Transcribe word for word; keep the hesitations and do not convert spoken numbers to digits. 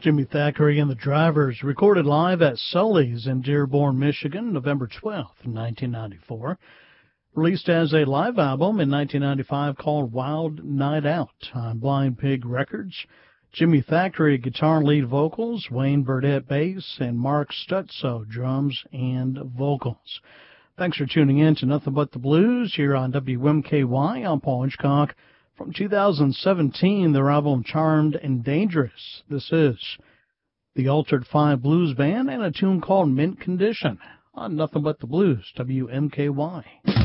Jimmy Thackeray and the Drivers, recorded live at Sully's in Dearborn, Michigan, November twelfth, nineteen ninety-four. Released as a live album in nineteen ninety-five called Wild Night Out on Blind Pig Records. Jimmy Thackeray, guitar lead vocals, Wayne Burdett bass, and Mark Stutzo drums and vocals. Thanks for tuning in to Nothing But the Blues here on W M K Y. I'm Paul Hitchcock. From two thousand seventeen, their album Charmed and Dangerous. This is the Altered Five Blues Band and a tune called Mint Condition on Nothing But the Blues, W M K Y.